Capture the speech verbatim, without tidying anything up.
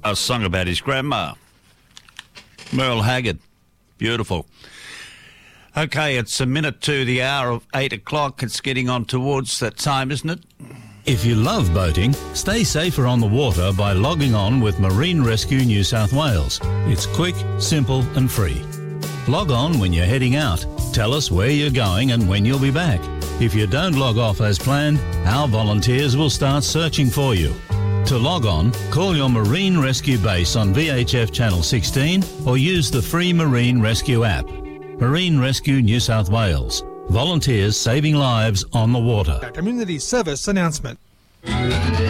a song about his grandma, Merle Haggard. Beautiful. Okay, it's a minute to the hour of eight o'clock. It's getting on towards that time, isn't it? If you love boating, stay safer on the water by logging on with Marine Rescue New South Wales. It's quick, simple and free. Log on when you're heading out. Tell us where you're going and when you'll be back. If you don't log off as planned, our volunteers will start searching for you. To log on, call your Marine Rescue base on V H F Channel sixteen or use the free Marine Rescue app. Marine Rescue New South Wales. Volunteers saving lives on the water. A community service announcement.